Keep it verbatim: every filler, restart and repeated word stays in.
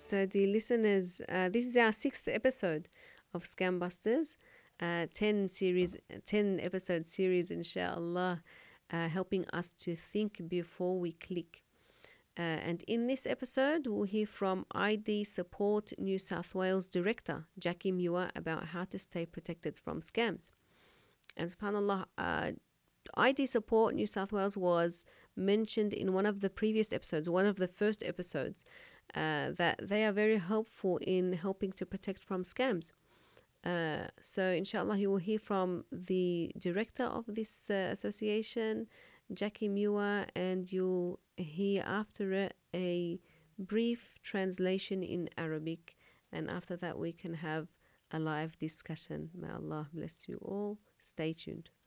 So, dear listeners, uh, this is our sixth episode of Scam Busters, uh, ten series, ten episode series, inshallah, uh, helping us to think before we click. Uh, and in this episode, we'll hear from I D Support New South Wales Director Jackie Muir about how to stay protected from scams. And subhanAllah, uh, I D Support New South Wales was mentioned in one of the previous episodes, one of the first episodes, uh, that they are very helpful in helping to protect from scams. Uh, so, inshallah, you will hear from the director of this uh, association, Jackie Muir, and you'll hear after it a brief translation in Arabic. And after that, we can have a live discussion. May Allah bless you all. Stay tuned.